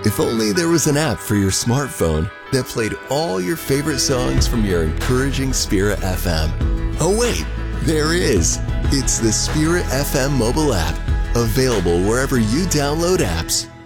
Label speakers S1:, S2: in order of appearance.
S1: If only there was an app for your smartphone that played all your favorite songs from your encouraging Spirit FM. Oh wait, there is. It's the Spirit FM mobile app, available wherever you download apps.